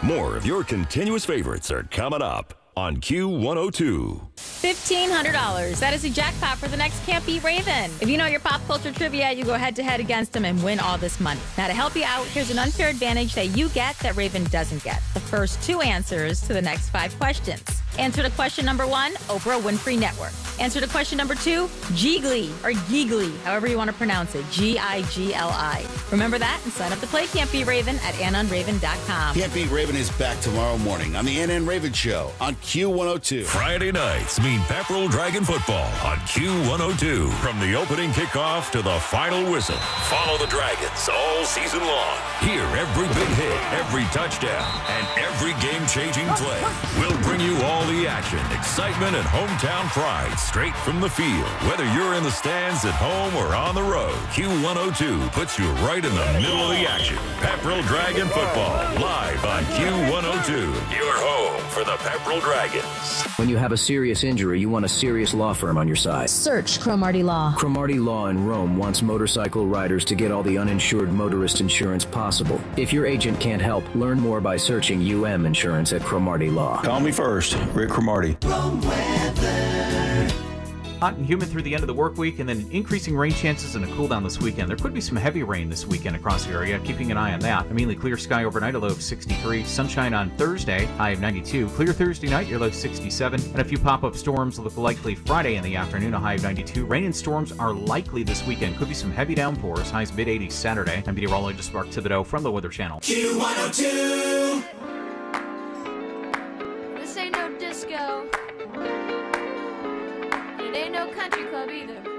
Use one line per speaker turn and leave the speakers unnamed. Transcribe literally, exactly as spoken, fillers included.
More of your continuous favorites are coming up on Q one oh two.
fifteen hundred dollars. That is a jackpot for the next Can't Beat Raven. If you know your pop culture trivia, you go head-to-head against him and win all this money. Now, to help you out, here's an unfair advantage that you get that Raven doesn't get. The first two answers to the next five questions. Answer to question number one, Oprah Winfrey Network. Answer to question number two, Giggly, or Giggly, however you want to pronounce it, G I G L I. Remember that and sign up to play Can't Beat Raven at Ann Raven dot com.
Can't Beat Raven is back tomorrow morning on the Ann and Raven Show on Q one oh two.
Friday nights mean Pepperell Dragon football on Q one oh two. From the opening kickoff to the final whistle, follow the Dragons all season long. Hear every big hit, every touchdown, and every game-changing play. We'll bring you all the action, excitement, and hometown pride straight from the field. Whether you're in the stands at home or on the road, Q one oh two puts you right in the middle of the action. Pepperell Dragon football, live on Q one oh two. Your home for the Pepperell Dragons.
When you have a serious injury, you want a serious law firm on your side.
Search Cromartie Law.
Cromartie Law in Rome wants motorcycle riders to get all the uninsured motorist insurance possible. If your agent can't help, learn more by searching U M Insurance at Cromartie Law.
Call me first, Rick Cromartie.
Hot and humid through the end of the work week, and then increasing rain chances and a cool down this weekend. There could be some heavy rain this weekend across the area, keeping an eye on that. A mainly clear sky overnight, a low of sixty-three. Sunshine on Thursday, high of ninety-two. Clear Thursday night, your low sixty-seven. And a few pop-up storms look likely Friday in the afternoon, a high of ninety-two. Rain and storms are likely this weekend. Could be some heavy downpours, highs mid eighties Saturday. I'm meteorologist Mark Thibodeau from the Weather Channel.
Q one oh two. This ain't no disco. It ain't no country club either.